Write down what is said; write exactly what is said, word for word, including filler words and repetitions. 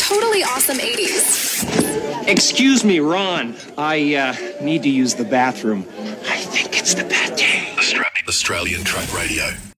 totally awesome eighties. Excuse me, Ron. I uh, need to use the bathroom. I think it's the pate. Australian Track Radio.